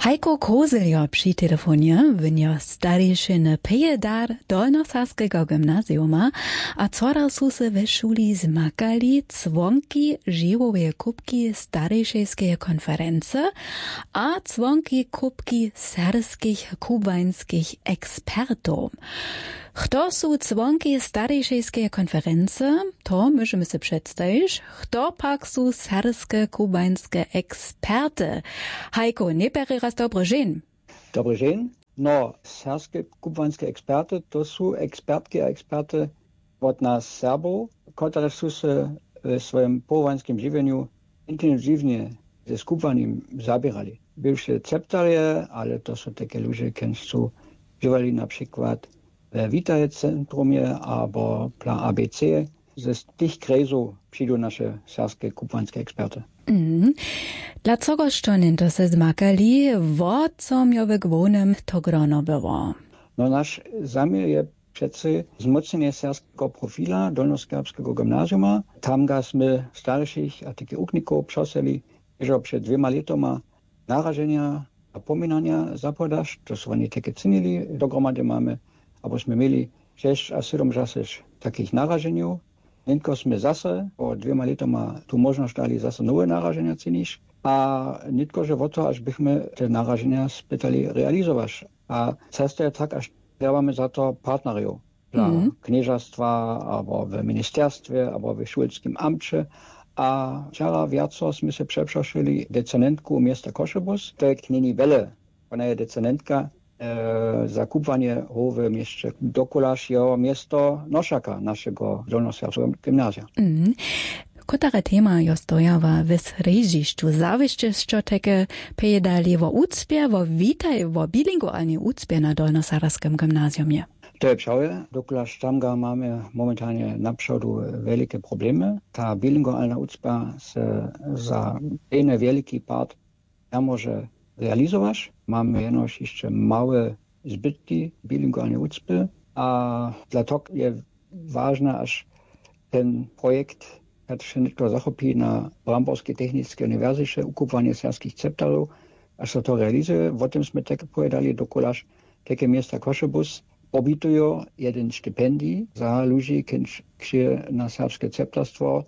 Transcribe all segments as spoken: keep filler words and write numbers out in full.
Hajko Kozeljo przy telefonie wynio starejszy pejedar Dolnosaskiego gimnazjuma, a cora su se we szuli zmakali dzwonki żywowe kubki starejszej konference a dzwonki kubki serbskich kubańskich ekspertów. Kto su dzwonki starejszej konference, to możemy sobie przedstawić, kto pak su serbskie kubańskie eksperty. Hajko, nie bere raz dobry dzień. Dobry dzień. No, serbskie kubańskie eksperty to su ekspertki a eksperty od nas Serbów, które su se w swoim połowańskim żywieniu intensywnie ze skupaniem zabierali. Bywsze ceptarie, ale to są takie ludzie, którzy su żywali na przykład w Witaj Centrumie albo Plan A B C. Ze tych krajów przyjdą nasze serbskie kubańskie eksperty. Mm. Dlaczego szczonin to se zmakali, wo co miały gwonem to grono było? No nasz zamiar je przece wzmocnienie serbskiego profila Dolnoserbskiego gimnazjuma. Tam gasmy starszych a takich ukników przoseli, że przed dwiema latoma narażenia a pominania zapodasz, to są oni takie cynili, dogromady mamy, abyśmy mieli sześć a siedem takich narażeniów. Nienko sme zase po dvěma letoma tu možnosť dali zase nové naraženia ceniš a nitko, že o to, až bychme te naraženia spýtali realizovať. A cesta je tak, až trebame za to partnerov. Dla mm. kniežastva, alebo v ministerstve, alebo v školském amče. A včera viaco sme se přepřošili decenentku miesta Košebus. To je knini Vele. Ona je decenentka E, zakupanie howe mieście dokulaż jeho miesto Noszaka, naszego Dolnoserbskiego gimnazja. Mm. Kotara tema jo stojawa w srežišću. Zavišće što teke pejedali vo ucpje, vo vitaj, vo bilingualni ucpje na Dolnoserbskim gimnazjumie. To je pravje, dokulaż tamga mamy momentalnie na przodu velike problemy. Ta bilingualna ucpa se za jeden wielki part ja może realizować. Mamy jenoż jeszcze małe zbytki bilingualnej ucpy, a dla tego jest ważne, aż ten projekt, który się nie zachopi na Bramborskiej Technicznej Uniwersytecie, ukupwanie serbskich ceptarów, aż to realizuje. O tym sme tak powiedzieli dokulaż takie miasta Košebus obitują jeden stypendii za ludzi, którzy na serbskie ceptarstwo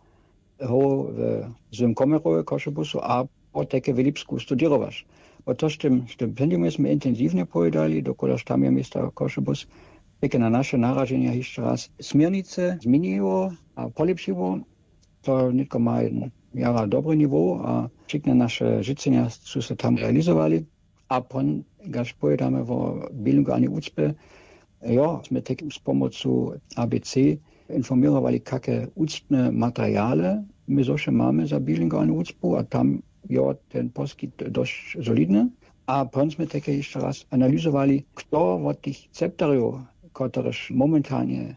ho w złym komerowie Košebusu, a o takie w Lipsku studiować. O to tym stypendium sme intensywnie powiedzieli, dokulaż tam je miasta Košebus, takie na nasze narażenia jeszcze raz smiernice zmieniło a polepszyło. To nitko ma jeden jara dobry niveau, a wszystkie nasze życzenia su se tam realizowali. A pon, gaż pojedamy o bilingualnej ucpie, jo, sme tak z pomocą A B C informowali, jakie ucpne materiale my zosze mamy za bilingualną ucpu, a tam jo, ten poskyt dość solidny. A potem sme také jeszcze raz analizowali, kto od tych ceptarów, które momentalnie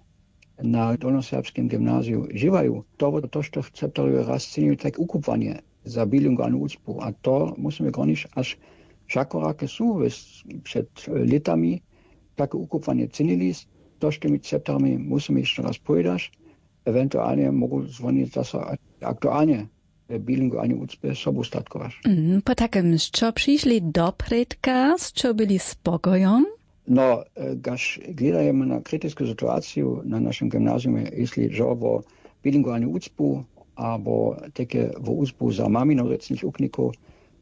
na Dolnoserbskim gimnazju żywają, to od tych ceptarów raz ceniły tak ukupwanie za bilingualną ucpu. A to musimy gronić, aż wszakorakie są przed latami takie ukupwanie cenili. To z tymi ceptarami musimy jeszcze raz powiedzieć. Ewentualnie mogą dzwonić zase aktualnie bilingualnej ucpy sobu statkować. Mm, po takim, co przyszli do predka, co byli spokojem? No, gaż gledajemy na krytyczną sytuację na naszym gimnazjum, jeśli że o bilingualnej ucpu, albo takie w ucpu za maminorecnych ukników,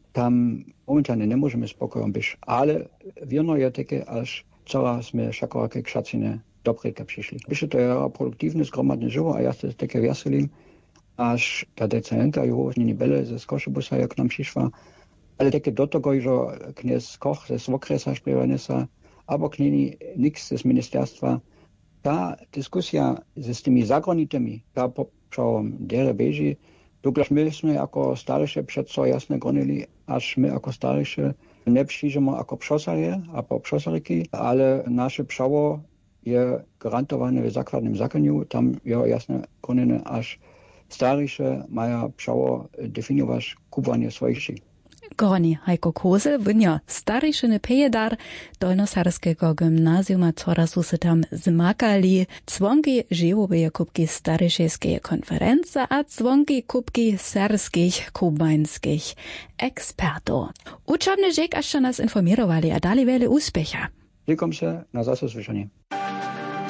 tam momentalnie nie możemy spokojem być, ale wierno je takie, aż coraz my szakorakie kszacine do predka przyszli. Byście to je produktywne, zgromadne żywo, a ja się takie wieselim, aż ta decenentka jeho nie byle ze Košebusa, jak nam przyszła, ale takie do tego, że kniez Koch ze Swokresa śpiewanesa, albo knini niks z ministerstwa. Ta dyskusja z tymi zagranitymi, ta poprzałam dere beži, dokąd myśmy jako starsze przed co jasne gronili, aż my jako starsze nie przyjdziemy jako przosarje, albo przosaryki, ale nasze przało je gwarantowane w zakładnym zakoniu, tam je jasne gronene, aż starsze mają prawo definiować kupowanie swoich sił. Gorni Hajko Kozel, wynja starejšiny pejedar Dolnosarskeho gymnazjuma, cora su se tam zmakali cwonki živoveje kubki starejšejskeje konference a cwonki kubki serskich kubańskich ekspertów. Uczobny rzek, aż nas informowali, a dali wiele úspecha. Dziękuję się, na zase słyszenie.